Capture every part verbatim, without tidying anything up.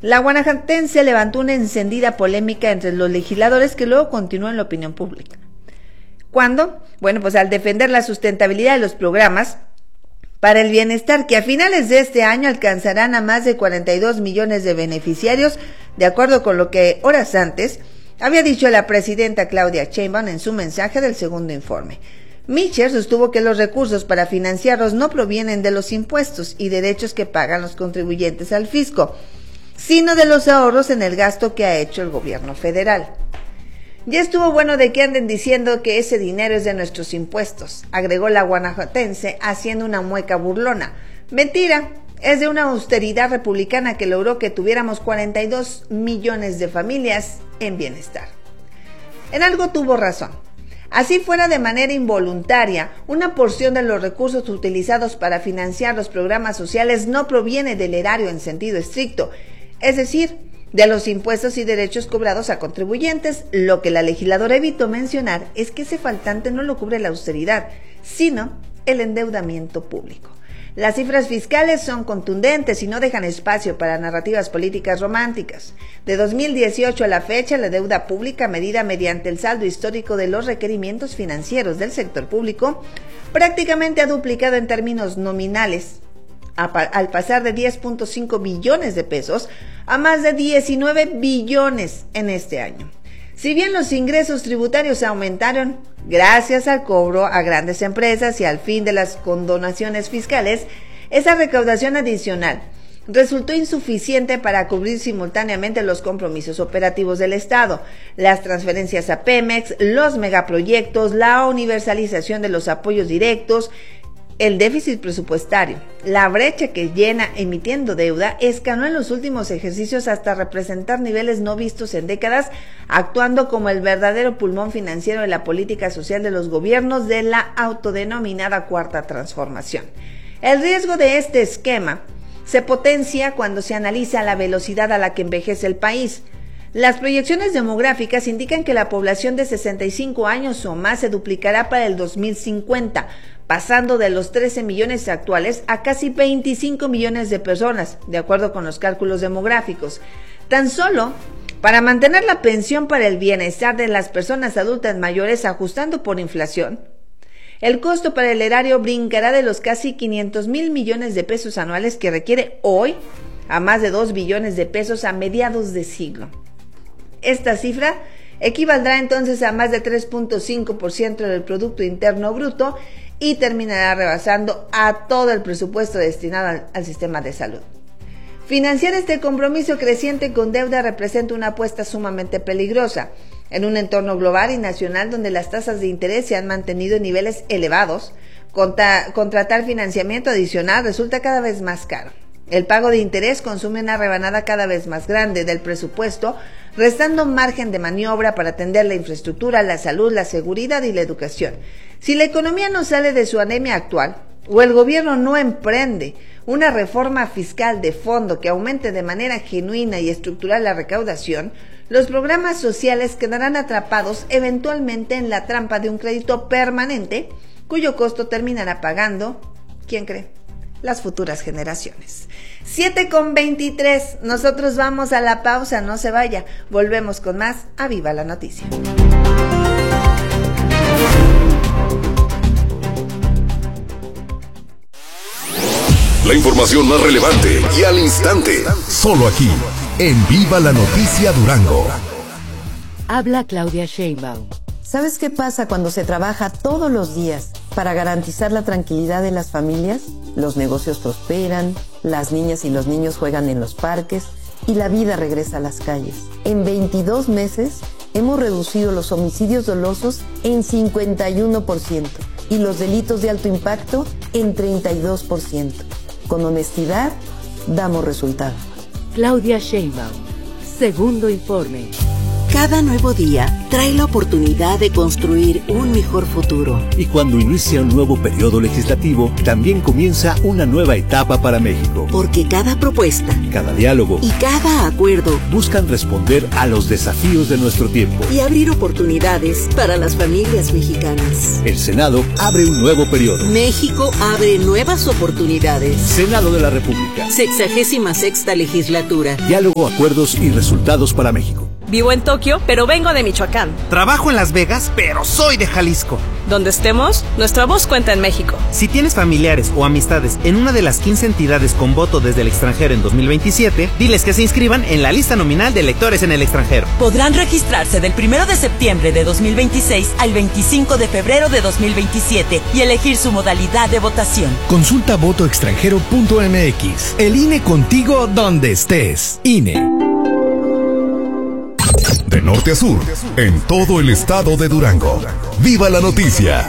La guanajuatense levantó una encendida polémica entre los legisladores que luego continuó en la opinión pública. ¿Cuándo? Bueno, pues al defender la sustentabilidad de los programas para el bienestar, que a finales de este año alcanzarán a más de cuarenta y dos millones de beneficiarios, de acuerdo con lo que horas antes había dicho la presidenta Claudia Sheinbaum en su mensaje del segundo informe. Micher sostuvo que los recursos para financiarlos no provienen de los impuestos y derechos que pagan los contribuyentes al fisco, sino de los ahorros en el gasto que ha hecho el gobierno federal. Ya estuvo bueno de que anden diciendo que ese dinero es de nuestros impuestos, agregó la guanajuatense haciendo una mueca burlona. Mentira, es de una austeridad republicana que logró que tuviéramos cuarenta y dos millones de familias en bienestar. En algo tuvo razón. Así fuera de manera involuntaria, una porción de los recursos utilizados para financiar los programas sociales no proviene del erario en sentido estricto, es decir, de los impuestos y derechos cobrados a contribuyentes. Lo que la legisladora evitó mencionar es que ese faltante no lo cubre la austeridad, sino el endeudamiento público. Las cifras fiscales son contundentes y no dejan espacio para narrativas políticas románticas. De dos mil dieciocho a la fecha, la deuda pública medida mediante el saldo histórico de los requerimientos financieros del sector público prácticamente ha duplicado en términos nominales, al pasar de diez punto cinco billones de pesos a más de diecinueve billones en este año. Si bien los ingresos tributarios aumentaron gracias al cobro a grandes empresas y al fin de las condonaciones fiscales, esa recaudación adicional resultó insuficiente para cubrir simultáneamente los compromisos operativos del Estado, las transferencias a Pemex, los megaproyectos, la universalización de los apoyos directos, el déficit presupuestario. La brecha que llena emitiendo deuda escaló en los últimos ejercicios hasta representar niveles no vistos en décadas, actuando como el verdadero pulmón financiero de la política social de los gobiernos de la autodenominada Cuarta Transformación. El riesgo de este esquema se potencia cuando se analiza la velocidad a la que envejece el país. Las proyecciones demográficas indican que la población de sesenta y cinco años o más se duplicará para el dos mil cincuenta, pasando de los trece millones actuales a casi veinticinco millones de personas, de acuerdo con los cálculos demográficos. Tan solo para mantener la pensión para el bienestar de las personas adultas mayores ajustando por inflación, el costo para el erario brincará de los casi quinientos mil millones de pesos anuales que requiere hoy a más de dos billones de pesos a mediados de siglo. Esta cifra equivaldrá entonces a más de tres punto cinco por ciento del Producto Interno Bruto y terminará rebasando a todo el presupuesto destinado al, al sistema de salud. Financiar este compromiso creciente con deuda representa una apuesta sumamente peligrosa. En un entorno global y nacional donde las tasas de interés se han mantenido en niveles elevados, contra, contratar financiamiento adicional resulta cada vez más caro. El pago de interés consume una rebanada cada vez más grande del presupuesto, restando margen de maniobra para atender la infraestructura, la salud, la seguridad y la educación. Si la economía no sale de su anemia actual, o el gobierno no emprende una reforma fiscal de fondo que aumente de manera genuina y estructural la recaudación, los programas sociales quedarán atrapados eventualmente en la trampa de un crédito permanente, cuyo costo terminará pagando, ¿quién cree?, las futuras generaciones. siete con veintitrés, nosotros vamos a la pausa, no se vaya, volvemos con más a Viva la Noticia. La información más relevante y al instante, solo aquí, en Viva la Noticia Durango. Habla Claudia Sheinbaum. ¿Sabes qué pasa cuando se trabaja todos los días para garantizar la tranquilidad de las familias? Los negocios prosperan, las niñas y los niños juegan en los parques y la vida regresa a las calles. En veintidós meses hemos reducido los homicidios dolosos en cincuenta y uno por ciento y los delitos de alto impacto en treinta y dos por ciento. Con honestidad, damos resultado. Claudia Sheinbaum, segundo informe. Cada nuevo día trae la oportunidad de construir un mejor futuro. Y cuando inicia un nuevo periodo legislativo, también comienza una nueva etapa para México. Porque cada propuesta, cada diálogo y cada acuerdo buscan responder a los desafíos de nuestro tiempo y abrir oportunidades para las familias mexicanas. El Senado abre un nuevo periodo. México abre nuevas oportunidades. Senado de la República. Sexagésima sexta legislatura. Diálogo, acuerdos y resultados para México. Vivo en Tokio, pero vengo de Michoacán. Trabajo en Las Vegas, pero soy de Jalisco. Donde estemos, nuestra voz cuenta en México. Si tienes familiares o amistades en una de las quince entidades con voto desde el extranjero en dos mil veintisiete, diles que se inscriban en la lista nominal de electores en el extranjero. Podrán registrarse del primero de septiembre de dos mil veintiséis al veinticinco de febrero de dos mil veintisiete y elegir su modalidad de votación. Consulta voto extranjero punto m x. El I N E contigo donde estés. I N E. De norte a sur, en todo el estado de Durango. ¡Viva la noticia!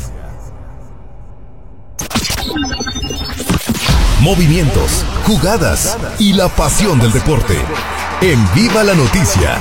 Movimientos, jugadas y la pasión del deporte. En Viva la Noticia.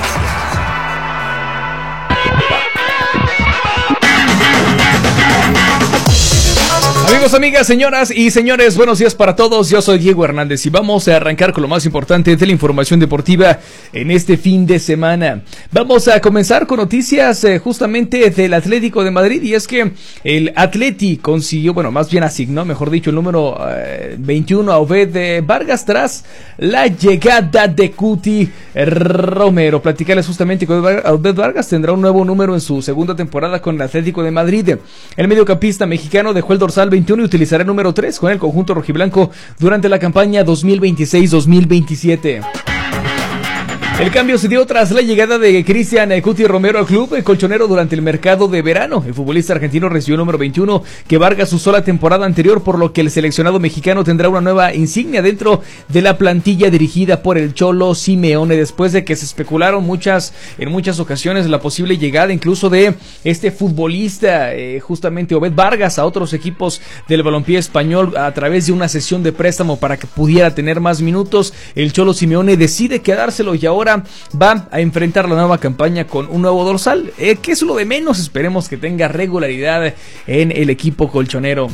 Amigos, amigas, señoras y señores, buenos días para todos. Yo soy Diego Hernández y vamos a arrancar con lo más importante de la información deportiva en este fin de semana. Vamos a comenzar con noticias eh, justamente del Atlético de Madrid, y es que el Atleti consiguió, bueno, más bien asignó, mejor dicho, el número eh, veintiuno a Obed Vargas tras la llegada de Cuti Romero. Platicarles justamente con Obed Vargas, tendrá un nuevo número en su segunda temporada con el Atlético de Madrid. El mediocampista mexicano dejó el dorsal veintiuno y utilizará el número tres con el conjunto rojiblanco durante la campaña dos mil veintiséis dos mil veintisiete. El cambio se dio tras la llegada de Cristian Cuti Romero al club colchonero durante el mercado de verano. El futbolista argentino recibió el número veintiuno que Vargas usó la temporada anterior, por lo que el seleccionado mexicano tendrá una nueva insignia dentro de la plantilla dirigida por el Cholo Simeone, después de que se especularon muchas en muchas ocasiones la posible llegada incluso de este futbolista, eh, justamente Obed Vargas, a otros equipos del balompié español a través de una sesión de préstamo para que pudiera tener más minutos. El Cholo Simeone decide quedárselo y ahora va a enfrentar la nueva campaña con un nuevo dorsal, eh, que es lo de menos. Esperemos que tenga regularidad en el equipo colchonero.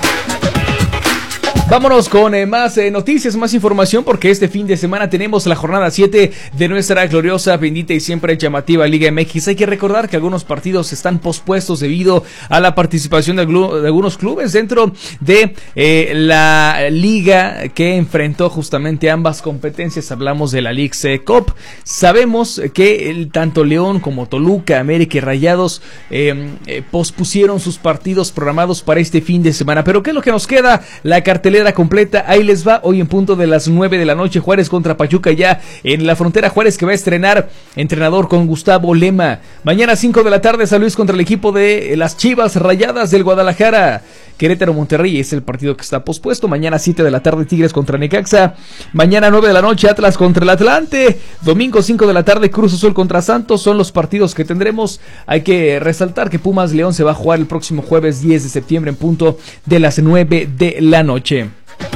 Vámonos con eh, más eh, noticias, más información, porque este fin de semana tenemos la jornada siete de nuestra gloriosa, bendita y siempre llamativa Liga M X. Hay que recordar que algunos partidos están pospuestos debido a la participación de, de algunos clubes dentro de eh, la liga que enfrentó justamente ambas competencias. Hablamos de la Leagues Cup. Sabemos que el, tanto León como Toluca, América y Rayados eh, eh, pospusieron sus partidos programados para este fin de semana. Pero ¿qué es lo que nos queda? La cartelera completa, ahí les va. Hoy en punto de las nueve de la noche, Juárez contra Pachuca, ya en la frontera. Juárez que va a estrenar entrenador con Gustavo Lema. Mañana cinco de la tarde, San Luis contra el equipo de las Chivas Rayadas del Guadalajara. Querétaro Monterrey es el partido que está pospuesto. Mañana siete de la tarde, Tigres contra Necaxa. Mañana nueve de la noche, Atlas contra el Atlante. Domingo cinco de la tarde, Cruz Azul contra Santos. Son los partidos que tendremos. Hay que resaltar que Pumas León se va a jugar el próximo jueves diez de septiembre en punto de las nueve de la noche.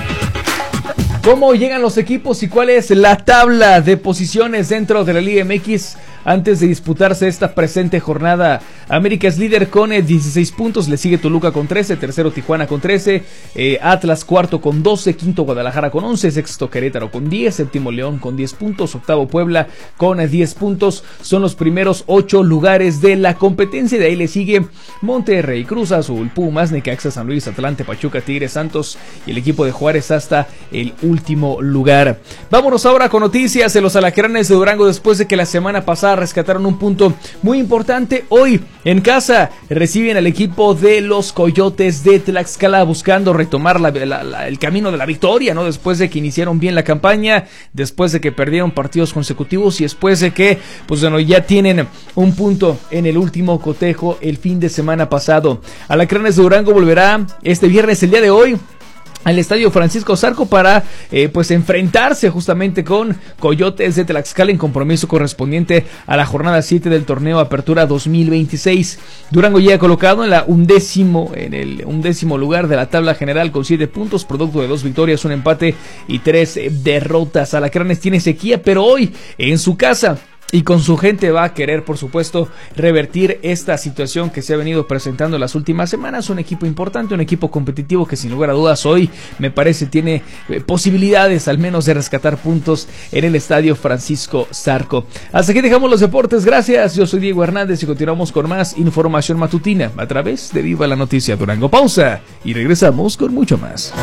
¿Cómo llegan los equipos y cuál es la tabla de posiciones dentro de la Liga M X antes de disputarse esta presente jornada? América es líder con eh, dieciséis puntos, le sigue Toluca con trece, tercero Tijuana con trece, eh, Atlas cuarto con doce, quinto Guadalajara con once, sexto Querétaro con diez, séptimo León con diez puntos, octavo Puebla con eh, diez puntos. Son los primeros ocho lugares de la competencia. De ahí le sigue Monterrey, Cruz Azul, Pumas, Necaxa, San Luis, Atlante, Pachuca, Tigres, Santos y el equipo de Juárez hasta el último lugar. Vámonos ahora con noticias de los Alacranes de Durango, después de que la semana pasada rescataron un punto muy importante. Hoy en casa reciben al equipo de los Coyotes de Tlaxcala, buscando retomar la, la, la, el camino de la victoria, ¿no? Después de que iniciaron bien la campaña, después de que perdieron partidos consecutivos y después de que, pues bueno, ya tienen un punto en el último cotejo el fin de semana pasado. Alacranes de Durango volverá este viernes, el día de hoy, al Estadio Francisco Zarco para eh, pues enfrentarse justamente con Coyotes de Tlaxcala en compromiso correspondiente a la jornada siete del torneo Apertura dos mil veintiséis. Durango llega colocado en la undécimo en el undécimo lugar de la tabla general con siete puntos, producto de dos victorias, un empate y tres derrotas. Alacranes tiene sequía, pero hoy en su casa y con su gente va a querer, por supuesto, revertir esta situación que se ha venido presentando las últimas semanas. Un equipo importante, un equipo competitivo que sin lugar a dudas hoy me parece tiene eh, posibilidades al menos de rescatar puntos en el estadio Francisco Zarco. Hasta aquí dejamos los deportes, gracias. Yo soy Diego Hernández y continuamos con más información matutina a través de Viva la Noticia Durango. Pausa y regresamos con mucho más.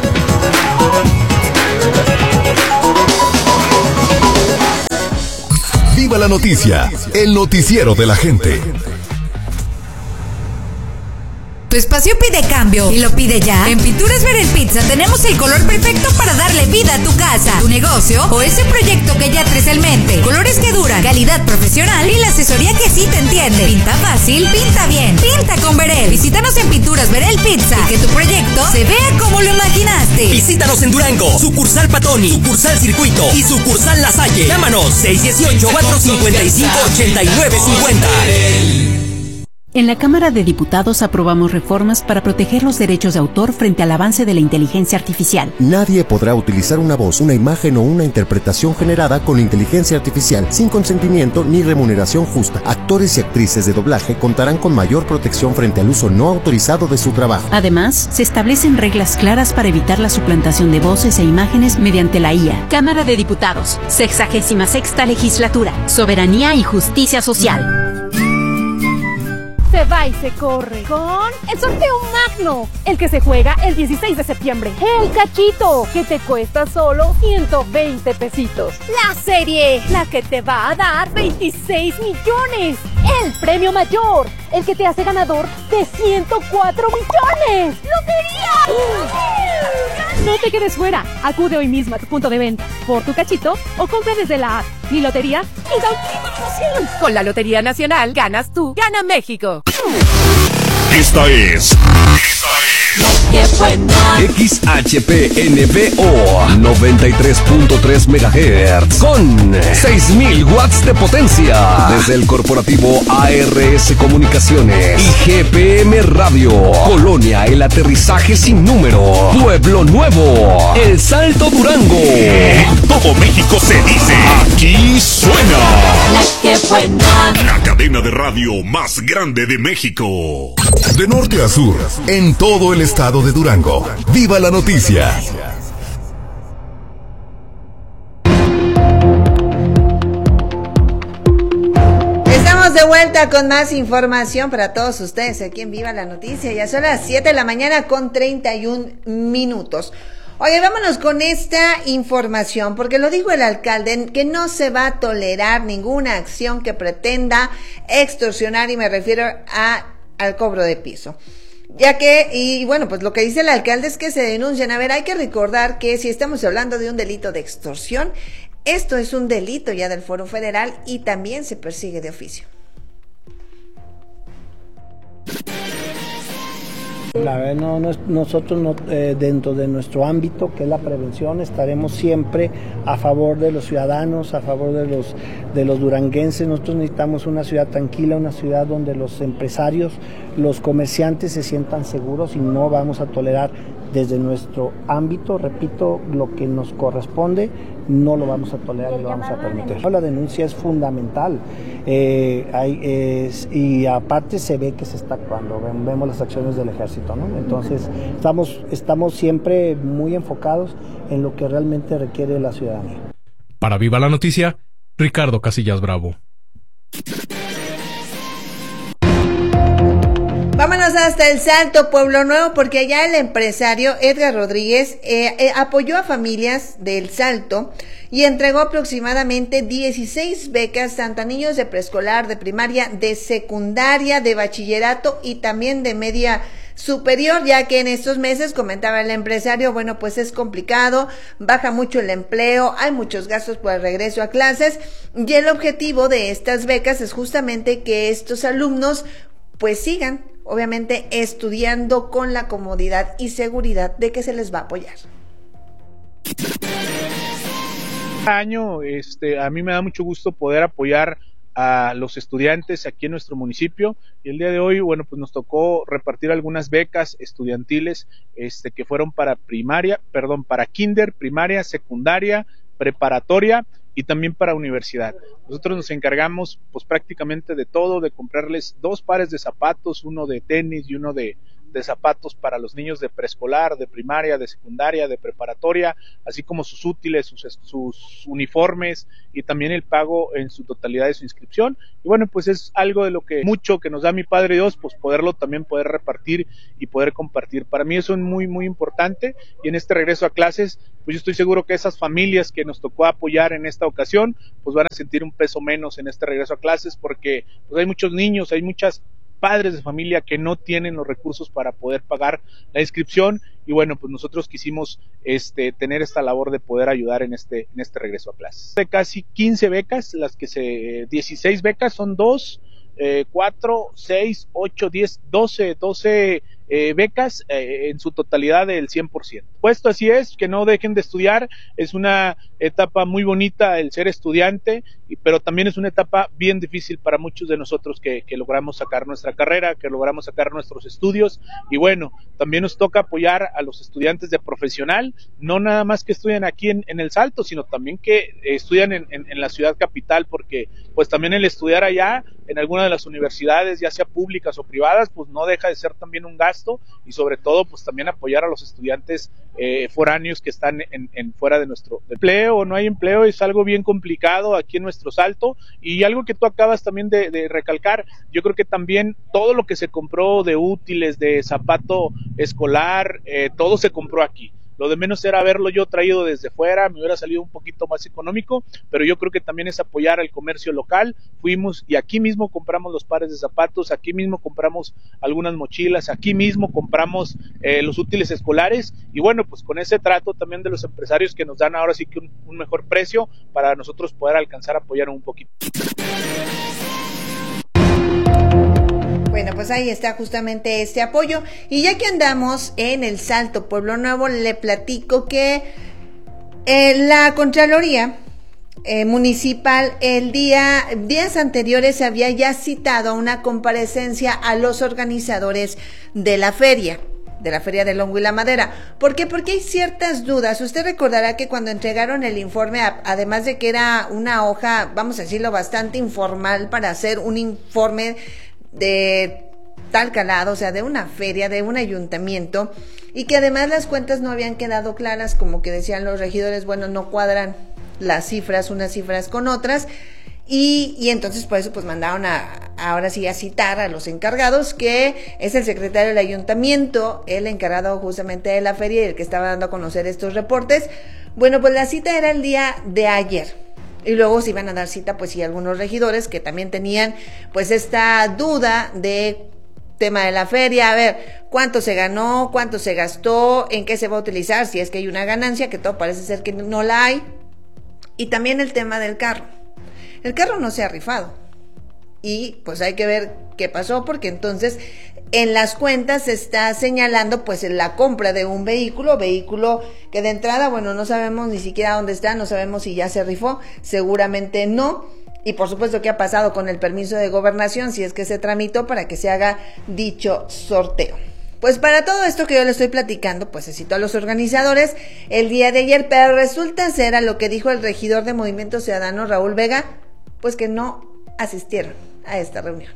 Viva la Noticia, el noticiero de la gente. Tu espacio pide cambio y lo pide ya. En Pinturas Verel Pizza tenemos el color perfecto para darle vida a tu casa, tu negocio o ese proyecto que ya traes en mente. Colores que duran, calidad profesional y la asesoría que sí te entiende. Pinta fácil, pinta bien, pinta con Verel. Visítanos en Pinturas Verel Pizza y que tu proyecto se vea como lo imaginaste. Visítanos en Durango, sucursal Patoni, sucursal Circuito y sucursal La Salle. Llámanos seis uno ocho, cuatro cinco cinco, ocho nueve cinco cero. En la Cámara de Diputados aprobamos reformas para proteger los derechos de autor frente al avance de la inteligencia artificial. Nadie podrá utilizar una voz, una imagen o una interpretación generada con inteligencia artificial sin consentimiento ni remuneración justa. Actores y actrices de doblaje contarán con mayor protección frente al uso no autorizado de su trabajo. Además, se establecen reglas claras para evitar la suplantación de voces e imágenes mediante la I A. Cámara de Diputados, sexagésima sexta legislatura, soberanía y justicia social. Se va y se corre con el sorteo magno, el que se juega el dieciséis de septiembre. El cachito, que te cuesta solo ciento veinte pesitos. La serie, la que te va a dar veintiséis millones. El premio mayor, el que te hace ganador de ciento cuatro millones. ¡Lotería! No te quedes fuera. Acude hoy mismo a tu punto de venta por tu cachito o compra desde la app. Mi lotería y la última promoción. Con la Lotería Nacional ganas tú, gana México. Esta es X H P N V O noventa y tres punto tres megahertz con seis mil watts de potencia desde el corporativo A R S Comunicaciones y G P M Radio. Colonia El Aterrizaje Sin Número, Pueblo Nuevo, El Salto Durango. Todo México se dice, aquí suena la cadena de radio más grande de México. De norte a sur, en todo el estado de Durango. ¡Viva la noticia! Estamos de vuelta con más información para todos ustedes aquí en Viva la Noticia. Ya son las siete de la mañana con treinta y un minutos. Oye, vámonos con esta información, porque lo dijo el alcalde, que no se va a tolerar ninguna acción que pretenda extorsionar, y me refiero a, al cobro de piso. Ya que, y bueno, pues lo que dice el alcalde es que se denuncian. A ver, hay que recordar que si estamos hablando de un delito de extorsión, esto es un delito ya del Foro Federal y también se persigue de oficio. La verdad, no, no, nosotros no, eh, dentro de nuestro ámbito, que es la prevención, estaremos siempre a favor de los ciudadanos, a favor de los, de los duranguenses. Nosotros necesitamos una ciudad tranquila, una ciudad donde los empresarios, los comerciantes se sientan seguros, y no vamos a tolerar desde nuestro ámbito, repito, lo que nos corresponde, no lo vamos a tolerar ni lo vamos a permitir. La denuncia es fundamental, eh, hay, es, y aparte se ve que se está actuando, vemos las acciones del ejército, ¿no? Entonces estamos, estamos siempre muy enfocados en lo que realmente requiere la ciudadanía. Para Viva la Noticia, Ricardo Casillas Bravo. Vámonos hasta El Salto, Pueblo Nuevo, porque allá el empresario Edgar Rodríguez eh, eh, apoyó a familias del Salto y entregó aproximadamente dieciséis becas tanto a niños de preescolar, de primaria, de secundaria, de bachillerato y también de media superior, ya que en estos meses, comentaba el empresario, bueno, pues es complicado, baja mucho el empleo, hay muchos gastos por el regreso a clases, y el objetivo de estas becas es justamente que estos alumnos pues sigan, obviamente, estudiando con la comodidad y seguridad de que se les va a apoyar. Año, este, a mí me da mucho gusto poder apoyar a los estudiantes aquí en nuestro municipio, y el día de hoy, bueno, pues nos tocó repartir algunas becas estudiantiles, este, que fueron para primaria, perdón, para kinder, primaria, secundaria, preparatoria y también para universidad. Nosotros nos encargamos pues prácticamente de todo, de comprarles dos pares de zapatos, uno de tenis y uno de de zapatos para los niños de preescolar, de primaria, de secundaria, de preparatoria, así como sus útiles, sus, sus uniformes y también el pago en su totalidad de su inscripción. Y bueno, pues es algo de lo que mucho que nos da mi Padre Dios, pues poderlo también poder repartir y poder compartir. Para mí eso es muy, muy importante, y en este regreso a clases, pues yo estoy seguro que esas familias que nos tocó apoyar en esta ocasión, pues van a sentir un peso menos en este regreso a clases, porque pues hay muchos niños, hay muchas padres de familia que no tienen los recursos para poder pagar la inscripción, y bueno, pues nosotros quisimos este tener esta labor de poder ayudar en este en este regreso a clases. De casi quince becas, las que se dieciséis becas son dos, eh, cuatro, seis, ocho, diez, doce, doce eh, becas eh, en su totalidad del cien por ciento. Puesto así es, que no dejen de estudiar, es una etapa muy bonita el ser estudiante, y, pero también es una etapa bien difícil para muchos de nosotros que, que logramos sacar nuestra carrera, que logramos sacar nuestros estudios, y bueno, también nos toca apoyar a los estudiantes de profesional, no nada más que estudian aquí en, en El Salto, sino también que eh, estudian en, en, en la ciudad capital, porque pues también el estudiar allá en alguna de las universidades, ya sea públicas o privadas, pues no deja de ser también un gasto, y sobre todo pues también apoyar a los estudiantes eh, foráneos que están en, en fuera de nuestro empleo o no hay empleo. Es algo bien complicado aquí en nuestro Salto, y algo que tú acabas también de, de recalcar, yo creo que también todo lo que se compró de útiles, de zapato escolar, eh, todo se compró aquí. Lo de menos era haberlo yo traído desde fuera, me hubiera salido un poquito más económico, pero yo creo que también es apoyar al comercio local. Fuimos y aquí mismo compramos los pares de zapatos, aquí mismo compramos algunas mochilas, aquí mismo compramos eh, los útiles escolares, y bueno, pues con ese trato también de los empresarios que nos dan ahora sí que un, un mejor precio para nosotros poder alcanzar a apoyar un poquito. Bueno, pues ahí está justamente este apoyo. Y ya que andamos en El Salto, Pueblo Nuevo, le platico que eh, la Contraloría eh, Municipal el día, días anteriores se había ya citado a una comparecencia a los organizadores de la feria. de la Feria del Hongo y la Madera. ¿Por qué? Porque hay ciertas dudas. Usted recordará que cuando entregaron el informe, además de que era una hoja, vamos a decirlo, bastante informal para hacer un informe de tal calado, o sea, de una feria, de un ayuntamiento, y que además las cuentas no habían quedado claras, como que decían los regidores, bueno, no cuadran las cifras, unas cifras con otras, y, y entonces por eso pues mandaron a, ahora sí a citar a los encargados, que es el secretario del ayuntamiento, el encargado justamente de la feria y el que estaba dando a conocer estos reportes. Bueno, pues la cita era el día de ayer. Y luego se iban a dar cita, pues sí, algunos regidores que también tenían pues esta duda de tema de la feria, a ver, cuánto se ganó, cuánto se gastó, en qué se va a utilizar, si es que hay una ganancia, que todo parece ser que no la hay, y también el tema del carro. El carro no se ha rifado, y pues hay que ver qué pasó, porque entonces en las cuentas se está señalando pues la compra de un vehículo, vehículo que de entrada, bueno, no sabemos ni siquiera dónde está, no sabemos si ya se rifó, seguramente no, y por supuesto qué ha pasado con el permiso de gobernación, si es que se tramitó para que se haga dicho sorteo. Pues para todo esto que yo le estoy platicando, pues se citó a los organizadores el día de ayer, pero resulta ser a lo que dijo el regidor de Movimiento Ciudadano, Raúl Vega, pues que no asistieron a esta reunión.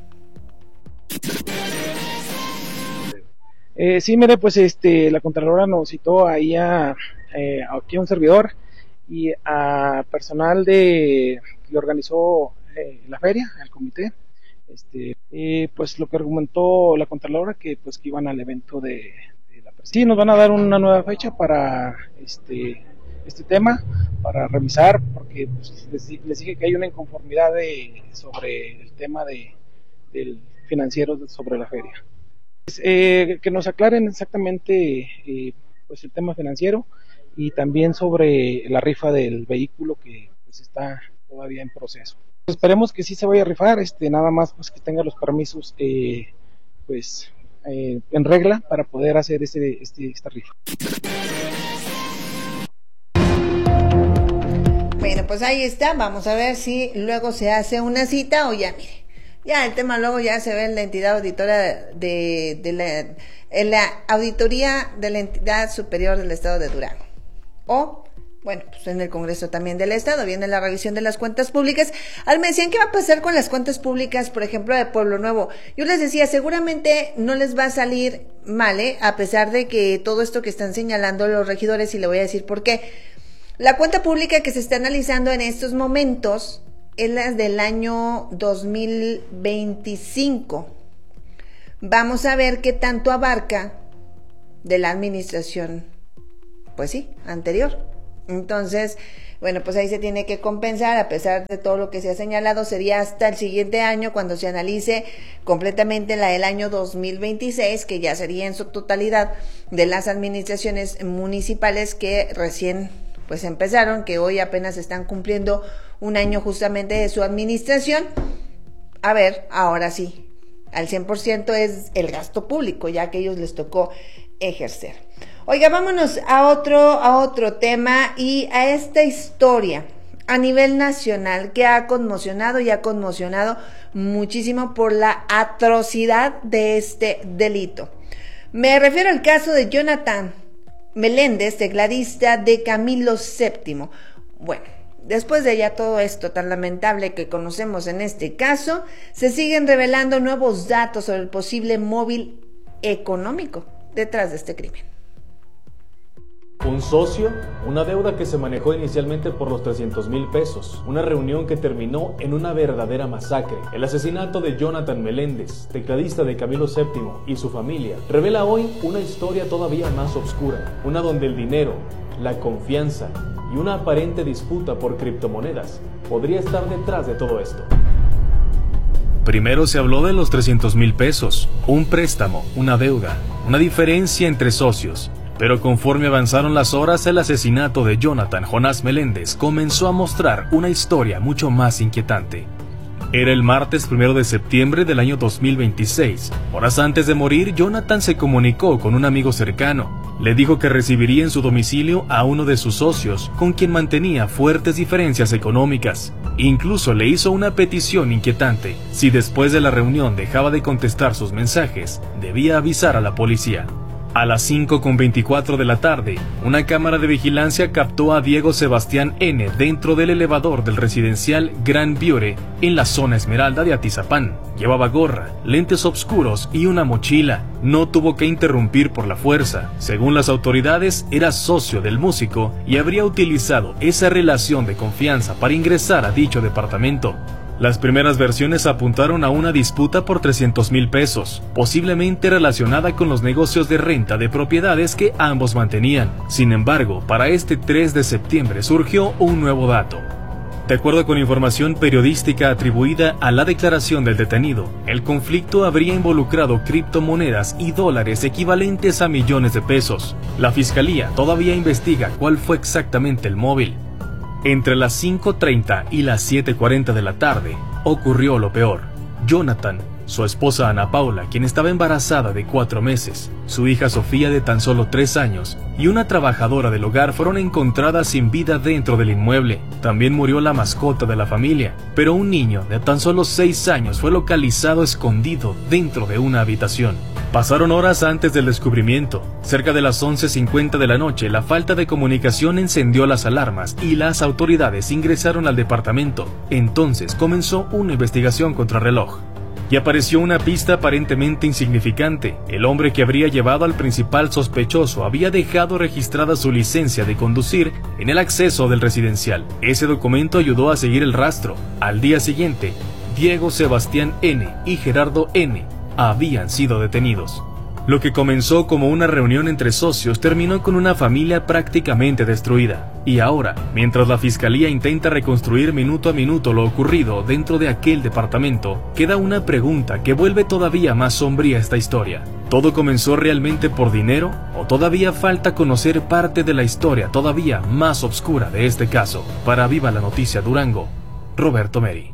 Eh, sí, mire, pues este, la Contralora nos citó ahí a, eh, aquí a un servidor y a personal de que organizó eh, la feria, al comité. Este, y pues lo que argumentó la Contralora que pues que iban al evento de, de la presidencia. Sí, nos van a dar una nueva fecha para este este tema, para revisar, porque pues, les, les dije que hay una inconformidad de, sobre el tema de del financiero sobre la feria. Pues, eh, que nos aclaren exactamente eh, pues el tema financiero y también sobre la rifa del vehículo que pues está todavía en proceso. Esperemos que sí se vaya a rifar, este, nada más pues que tenga los permisos eh, pues eh, en regla para poder hacer este, este, esta rifa. Bueno, pues ahí está, vamos a ver si luego se hace una cita o ya, mire, ya el tema luego ya se ve en la entidad auditora de, de la, en la auditoría de la entidad superior del estado de Durango, o Bueno, pues en el Congreso también del Estado viene la revisión de las cuentas públicas. Al me decían, ¿qué va a pasar con las cuentas públicas, por ejemplo, de Pueblo Nuevo? Yo les decía, seguramente no les va a salir mal, ¿eh? A pesar de que todo esto que están señalando los regidores, y le voy a decir por qué. La cuenta pública que se está analizando en estos momentos es la del año dos mil veinticinco. Vamos a ver qué tanto abarca de la administración, pues sí, anterior. Entonces, bueno, pues ahí se tiene que compensar, a pesar de todo lo que se ha señalado, sería hasta el siguiente año cuando se analice completamente la del año dos mil veintiséis, que ya sería en su totalidad de las administraciones municipales que recién pues empezaron, que hoy apenas están cumpliendo un año justamente de su administración. A ver, ahora sí, al cien por ciento es el gasto público, ya que a ellos les tocó ejercer. Oiga, vámonos a otro, a otro tema y a esta historia a nivel nacional que ha conmocionado y ha conmocionado muchísimo por la atrocidad de este delito. Me refiero al caso de Jonathan Meléndez, tecladista de Camilo séptimo. Bueno, después de ya todo esto tan lamentable que conocemos en este caso, se siguen revelando nuevos datos sobre el posible móvil económico detrás de este crimen. Un socio, una deuda que se manejó inicialmente por los trescientos mil pesos, una reunión que terminó en una verdadera masacre. El asesinato de Jonathan Meléndez, tecladista de Camilo séptimo, y su familia, revela hoy una historia todavía más oscura, una donde el dinero, la confianza y una aparente disputa por criptomonedas podría estar detrás de todo esto. Primero se habló de los trescientos mil pesos, un préstamo, una deuda, una diferencia entre socios. Pero conforme avanzaron las horas, el asesinato de Jonathan Jonás Meléndez comenzó a mostrar una historia mucho más inquietante. Era el martes primero de septiembre del año dos mil veintiséis. Horas antes de morir, Jonathan se comunicó con un amigo cercano. Le dijo que recibiría en su domicilio a uno de sus socios, con quien mantenía fuertes diferencias económicas. Incluso le hizo una petición inquietante. Si después de la reunión dejaba de contestar sus mensajes, debía avisar a la policía. A las cinco con veinticuatro de la tarde, una cámara de vigilancia captó a Diego Sebastián N. dentro del elevador del residencial Gran Viore en la zona Esmeralda de Atizapán. Llevaba gorra, lentes oscuros y una mochila. No tuvo que interrumpir por la fuerza. Según las autoridades, era socio del músico y habría utilizado esa relación de confianza para ingresar a dicho departamento. Las primeras versiones apuntaron a una disputa por trescientos mil pesos, posiblemente relacionada con los negocios de renta de propiedades que ambos mantenían. Sin embargo, para este tres de septiembre surgió un nuevo dato. De acuerdo con información periodística atribuida a la declaración del detenido, el conflicto habría involucrado criptomonedas y dólares equivalentes a millones de pesos. La fiscalía todavía investiga cuál fue exactamente el móvil. Entre las cinco treinta y las siete cuarenta de la tarde, ocurrió lo peor. Jonathan, su esposa Ana Paula, quien estaba embarazada de cuatro meses, su hija Sofía de tan solo tres años y una trabajadora del hogar fueron encontradas sin vida dentro del inmueble. También murió la mascota de la familia, pero un niño de tan solo seis años fue localizado escondido dentro de una habitación. Pasaron horas antes del descubrimiento. Cerca de las once cincuenta de la noche, la falta de comunicación encendió las alarmas y las autoridades ingresaron al departamento. Entonces comenzó una investigación contrarreloj. Y apareció una pista aparentemente insignificante. El hombre que habría llevado al principal sospechoso había dejado registrada su licencia de conducir en el acceso del residencial. Ese documento ayudó a seguir el rastro. Al día siguiente, Diego Sebastián N. y Gerardo N. habían sido detenidos. Lo que comenzó como una reunión entre socios terminó con una familia prácticamente destruida. Y ahora, mientras la fiscalía intenta reconstruir minuto a minuto lo ocurrido dentro de aquel departamento, queda una pregunta que vuelve todavía más sombría esta historia. ¿Todo comenzó realmente por dinero? ¿O todavía falta conocer parte de la historia todavía más oscura de este caso? Para Viva la Noticia Durango, Roberto Meri.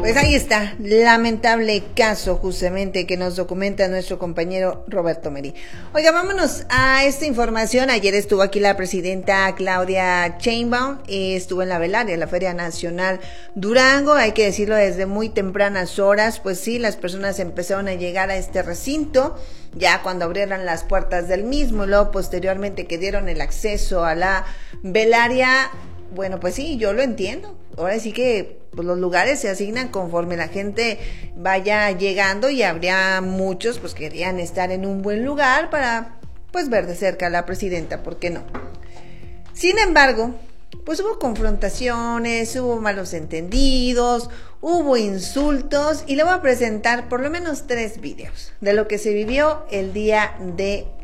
Pues ahí está, lamentable caso justamente que nos documenta nuestro compañero Roberto Meri. Oiga, vámonos a esta información. Ayer estuvo aquí la presidenta Claudia Sheinbaum, eh, estuvo en la velaria de la Feria Nacional Durango, hay que decirlo desde muy tempranas horas, pues sí, las personas empezaron a llegar a este recinto, ya cuando abrieron las puertas del mismo, luego posteriormente que dieron el acceso a la velaria. Bueno, pues sí, yo lo entiendo. Ahora sí que pues, los lugares se asignan conforme la gente vaya llegando y habría muchos pues querían estar en un buen lugar para pues ver de cerca a la presidenta, ¿por qué no? Sin embargo, pues hubo confrontaciones, hubo malos entendidos, hubo insultos y le voy a presentar por lo menos tres videos de lo que se vivió el día de